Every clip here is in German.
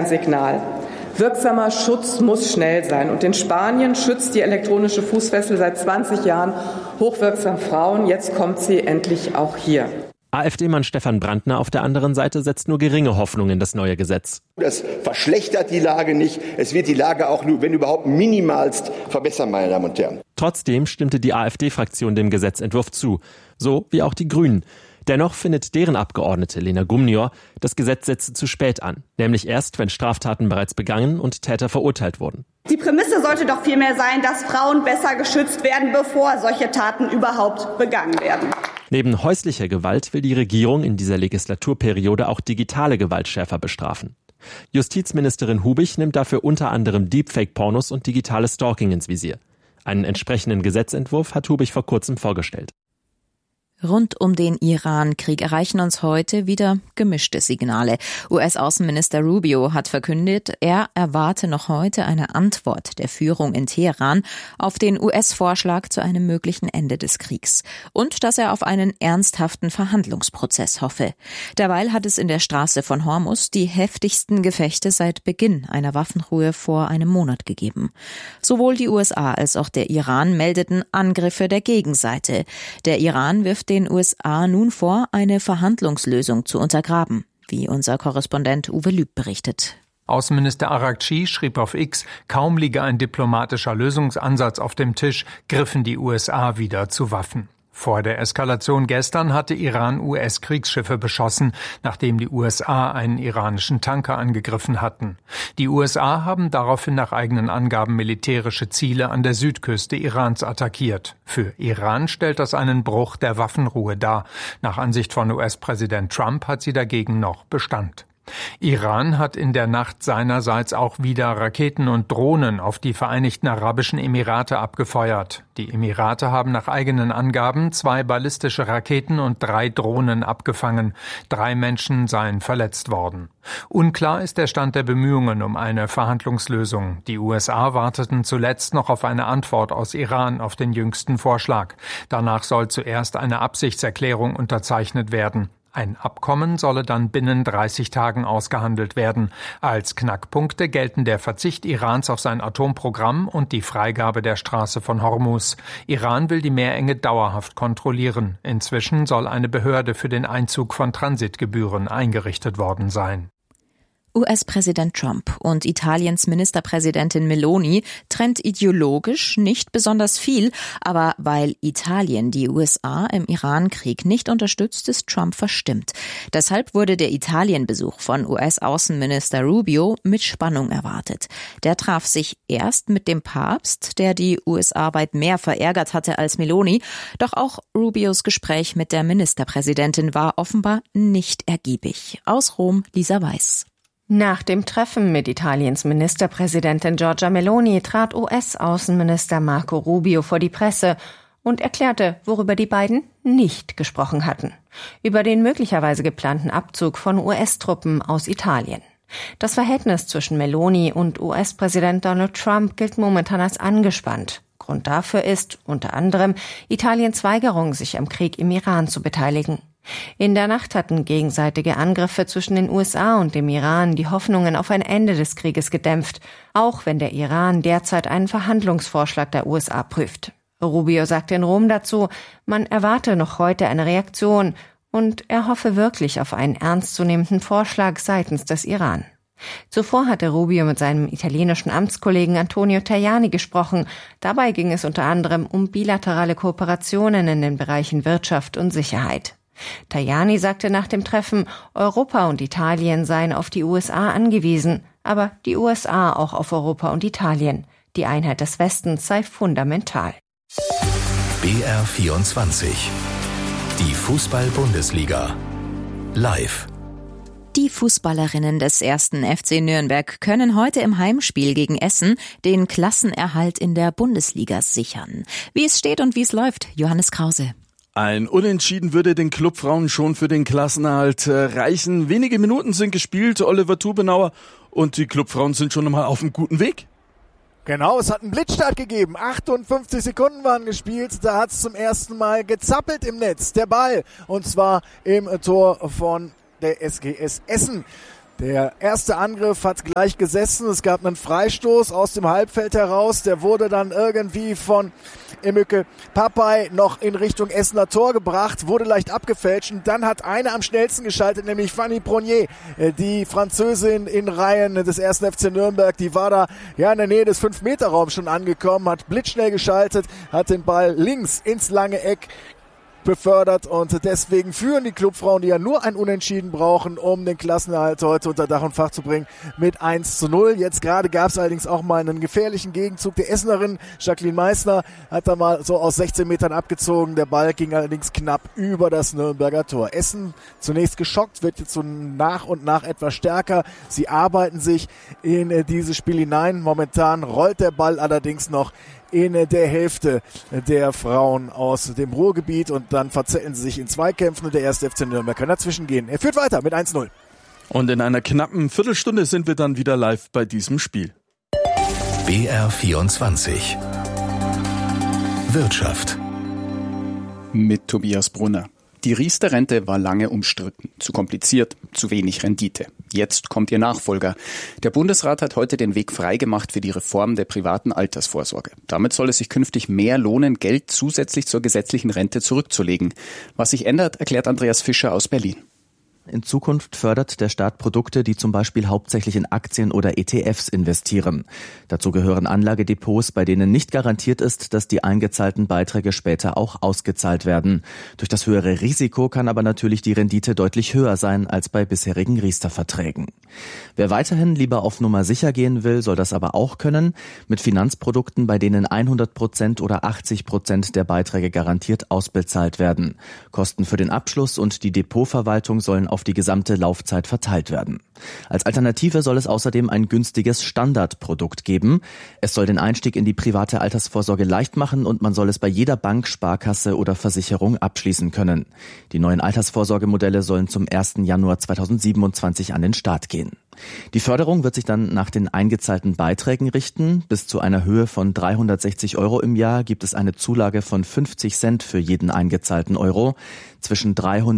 ein Signal. Wirksamer Schutz muss schnell sein. Und in Spanien schützt die elektronische Fußfessel seit 20 Jahren hochwirksam Frauen. Jetzt kommt sie endlich auch hier. AfD-Mann Stefan Brandner auf der anderen Seite setzt nur geringe Hoffnung in das neue Gesetz. Das verschlechtert die Lage nicht. Es wird die Lage auch nur, wenn überhaupt, minimalst verbessern, meine Damen und Herren. Trotzdem stimmte die AfD-Fraktion dem Gesetzentwurf zu. So wie auch die Grünen. Dennoch findet deren Abgeordnete Lena Gumnior, das Gesetz setze zu spät an. Nämlich erst, wenn Straftaten bereits begangen und Täter verurteilt wurden. Die Prämisse sollte doch vielmehr sein, dass Frauen besser geschützt werden, bevor solche Taten überhaupt begangen werden. Neben häuslicher Gewalt will die Regierung in dieser Legislaturperiode auch digitale Gewalt schärfer bestrafen. Justizministerin Hubich nimmt dafür unter anderem Deepfake-Pornos und digitales Stalking ins Visier. Einen entsprechenden Gesetzentwurf hat Hubich vor kurzem vorgestellt. Rund um den Iran-Krieg erreichen uns heute wieder gemischte Signale. US-Außenminister Rubio hat verkündet, er erwarte noch heute eine Antwort der Führung in Teheran auf den US-Vorschlag zu einem möglichen Ende des Kriegs und dass er auf einen ernsthaften Verhandlungsprozess hoffe. Derweil hat es in der Straße von Hormuz die heftigsten Gefechte seit Beginn einer Waffenruhe vor einem Monat gegeben. Sowohl die USA als auch der Iran meldeten Angriffe der Gegenseite. Der Iran wirft den USA nun vor, eine Verhandlungslösung zu untergraben, wie unser Korrespondent Uwe Lüb berichtet. Außenminister Araghchi schrieb auf X, kaum liege ein diplomatischer Lösungsansatz auf dem Tisch, griffen die USA wieder zu Waffen. Vor der Eskalation gestern hatte Iran US-Kriegsschiffe beschossen, nachdem die USA einen iranischen Tanker angegriffen hatten. Die USA haben daraufhin nach eigenen Angaben militärische Ziele an der Südküste Irans attackiert. Für Iran stellt das einen Bruch der Waffenruhe dar. Nach Ansicht von US-Präsident Trump hat sie dagegen noch Bestand. Iran hat in der Nacht seinerseits auch wieder Raketen und Drohnen auf die Vereinigten Arabischen Emirate abgefeuert. Die Emirate haben nach eigenen Angaben 2 ballistische Raketen und 3 Drohnen abgefangen. 3 Menschen seien verletzt worden. Unklar ist der Stand der Bemühungen um eine Verhandlungslösung. Die USA warteten zuletzt noch auf eine Antwort aus Iran auf den jüngsten Vorschlag. Danach soll zuerst eine Absichtserklärung unterzeichnet werden. Ein Abkommen solle dann binnen 30 Tagen ausgehandelt werden. Als Knackpunkte gelten der Verzicht Irans auf sein Atomprogramm und die Freigabe der Straße von Hormuz. Iran will die Meerenge dauerhaft kontrollieren. Inzwischen soll eine Behörde für den Einzug von Transitgebühren eingerichtet worden sein. US-Präsident Trump und Italiens Ministerpräsidentin Meloni trennt ideologisch nicht besonders viel, aber weil Italien die USA im Iran-Krieg nicht unterstützt, ist Trump verstimmt. Deshalb wurde der Italienbesuch von US-Außenminister Rubio mit Spannung erwartet. Der traf sich erst mit dem Papst, der die USA weit mehr verärgert hatte als Meloni, doch auch Rubios Gespräch mit der Ministerpräsidentin war offenbar nicht ergiebig. Aus Rom, Lisa Weiß. Nach dem Treffen mit Italiens Ministerpräsidentin Giorgia Meloni trat US-Außenminister Marco Rubio vor die Presse und erklärte, worüber die beiden nicht gesprochen hatten: über den möglicherweise geplanten Abzug von US-Truppen aus Italien. Das Verhältnis zwischen Meloni und US-Präsident Donald Trump gilt momentan als angespannt. Grund dafür ist unter anderem Italiens Weigerung, sich am Krieg im Iran zu beteiligen. In der Nacht hatten gegenseitige Angriffe zwischen den USA und dem Iran die Hoffnungen auf ein Ende des Krieges gedämpft, auch wenn der Iran derzeit einen Verhandlungsvorschlag der USA prüft. Rubio sagte in Rom dazu, man erwarte noch heute eine Reaktion und er hoffe wirklich auf einen ernstzunehmenden Vorschlag seitens des Iran. Zuvor hatte Rubio mit seinem italienischen Amtskollegen Antonio Tajani gesprochen. Dabei ging es unter anderem um bilaterale Kooperationen in den Bereichen Wirtschaft und Sicherheit. Tajani sagte nach dem Treffen, Europa und Italien seien auf die USA angewiesen, aber die USA auch auf Europa und Italien. Die Einheit des Westens sei fundamental. BR24. Die Fußball-Bundesliga. Live. Die Fußballerinnen des 1. FC Nürnberg können heute im Heimspiel gegen Essen den Klassenerhalt in der Bundesliga sichern. Wie es steht und wie es läuft, Johannes Krause. Ein Unentschieden würde den Clubfrauen schon für den Klassenerhalt reichen. Wenige Minuten sind gespielt, Oliver Tubenauer, und die Clubfrauen sind schon mal auf einem guten Weg. Genau, es hat einen Blitzstart gegeben. 58 Sekunden waren gespielt. Da hat es zum ersten Mal gezappelt im Netz, der Ball. Und zwar im Tor von der SGS Essen. Der erste Angriff hat gleich gesessen. Es gab einen Freistoß aus dem Halbfeld heraus. Der wurde dann irgendwie von Emeke Papay noch in Richtung Essener Tor gebracht, wurde leicht abgefälscht. Und dann hat eine am schnellsten geschaltet, nämlich Fanny Pronier, die Französin in Reihen des 1. FC Nürnberg. Die war da in der Nähe des 5-Meter-Raums schon angekommen, hat blitzschnell geschaltet, hat den Ball links ins lange Eck befördert und deswegen führen die Clubfrauen, die ja nur ein Unentschieden brauchen, um den Klassenerhalt heute unter Dach und Fach zu bringen, mit 1:0. Jetzt gerade gab es allerdings auch mal einen gefährlichen Gegenzug der Essenerin. Jacqueline Meissner hat da mal so aus 16 Metern abgezogen. Der Ball ging allerdings knapp über das Nürnberger Tor. Essen zunächst geschockt, wird jetzt so nach und nach etwas stärker. Sie arbeiten sich in dieses Spiel hinein. Momentan rollt der Ball allerdings noch in der Hälfte der Frauen aus dem Ruhrgebiet und dann verzetteln sie sich in Zweikämpfen und der 1. FC Nürnberg kann dazwischen gehen. Er führt weiter mit 1:0. Und in einer knappen Viertelstunde sind wir dann wieder live bei diesem Spiel. BR24 Wirtschaft mit Tobias Brunner. Die Riester-Rente war lange umstritten. Zu kompliziert, zu wenig Rendite. Jetzt kommt ihr Nachfolger. Der Bundesrat hat heute den Weg freigemacht für die Reform der privaten Altersvorsorge. Damit soll es sich künftig mehr lohnen, Geld zusätzlich zur gesetzlichen Rente zurückzulegen. Was sich ändert, erklärt Andreas Fischer aus Berlin. In Zukunft fördert der Staat Produkte, die zum Beispiel hauptsächlich in Aktien oder ETFs investieren. Dazu gehören Anlagedepots, bei denen nicht garantiert ist, dass die eingezahlten Beiträge später auch ausgezahlt werden. Durch das höhere Risiko kann aber natürlich die Rendite deutlich höher sein als bei bisherigen Riester-Verträgen. Wer weiterhin lieber auf Nummer sicher gehen will, soll das aber auch können. Mit Finanzprodukten, bei denen 100% oder 80% der Beiträge garantiert ausbezahlt werden. Kosten für den Abschluss und die Depotverwaltung sollen auf die gesamte Laufzeit verteilt werden. Als Alternative soll es außerdem ein günstiges Standardprodukt geben. Es soll den Einstieg in die private Altersvorsorge leicht machen und man soll es bei jeder Bank, Sparkasse oder Versicherung abschließen können. Die neuen Altersvorsorgemodelle sollen zum 1. Januar 2027 an den Start gehen. Die Förderung wird sich dann nach den eingezahlten Beiträgen richten. Bis zu einer Höhe von 360 € im Jahr gibt es eine Zulage von 50 Cent für jeden eingezahlten Euro. Zwischen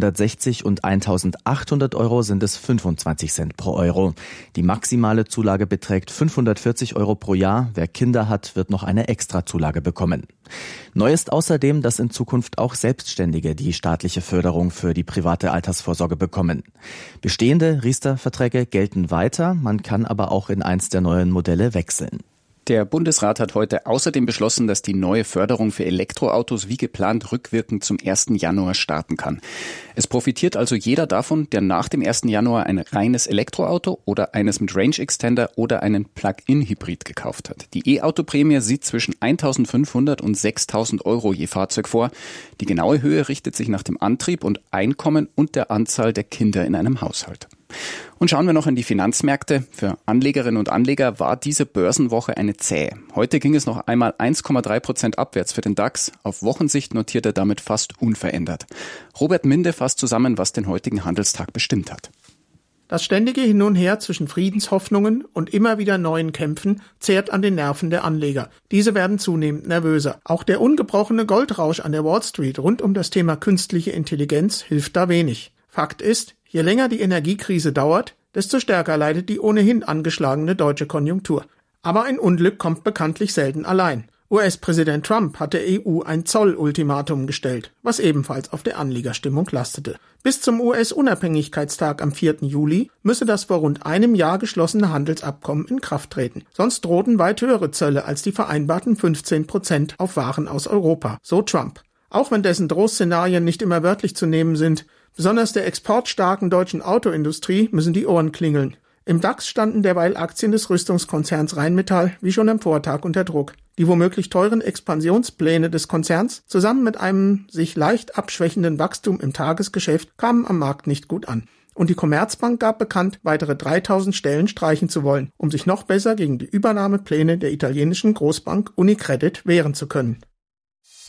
360 und 1.800 € sind es 25 Cent pro Euro. Die maximale Zulage beträgt 540 € pro Jahr. Wer Kinder hat, wird noch eine Extrazulage bekommen. Neu ist außerdem, dass in Zukunft auch Selbstständige die staatliche Förderung für die private Altersvorsorge bekommen. Bestehende Riester-Verträge gelten weiter, man kann aber auch in eins der neuen Modelle wechseln. Der Bundesrat hat heute außerdem beschlossen, dass die neue Förderung für Elektroautos wie geplant rückwirkend zum 1. Januar starten kann. Es profitiert also jeder davon, der nach dem 1. Januar ein reines Elektroauto oder eines mit Range Extender oder einen Plug-in-Hybrid gekauft hat. Die E-Auto-Prämie sieht zwischen 1.500 und 6.000 € je Fahrzeug vor. Die genaue Höhe richtet sich nach dem Antrieb und Einkommen und der Anzahl der Kinder in einem Haushalt. Und schauen wir noch in die Finanzmärkte. Für Anlegerinnen und Anleger war diese Börsenwoche eine zähe. Heute ging es noch einmal 1,3% abwärts für den DAX. Auf Wochensicht notiert er damit fast unverändert. Robert Minde fasst zusammen, was den heutigen Handelstag bestimmt hat. Das ständige Hin und Her zwischen Friedenshoffnungen und immer wieder neuen Kämpfen zehrt an den Nerven der Anleger. Diese werden zunehmend nervöser. Auch der ungebrochene Goldrausch an der Wall Street rund um das Thema künstliche Intelligenz hilft da wenig. Fakt ist, je länger die Energiekrise dauert, desto stärker leidet die ohnehin angeschlagene deutsche Konjunktur. Aber ein Unglück kommt bekanntlich selten allein. US-Präsident Trump hat der EU ein Zollultimatum gestellt, was ebenfalls auf der Anlegerstimmung lastete. Bis zum US-Unabhängigkeitstag am 4. Juli müsse das vor rund einem Jahr geschlossene Handelsabkommen in Kraft treten. Sonst drohten weit höhere Zölle als die vereinbarten 15% auf Waren aus Europa, so Trump. Auch wenn dessen Drohszenarien nicht immer wörtlich zu nehmen sind, besonders der exportstarken deutschen Autoindustrie müssen die Ohren klingeln. Im DAX standen derweil Aktien des Rüstungskonzerns Rheinmetall wie schon am Vortag unter Druck. Die womöglich teuren Expansionspläne des Konzerns zusammen mit einem sich leicht abschwächenden Wachstum im Tagesgeschäft kamen am Markt nicht gut an. Und die Commerzbank gab bekannt, weitere 3.000 Stellen streichen zu wollen, um sich noch besser gegen die Übernahmepläne der italienischen Großbank Unicredit wehren zu können.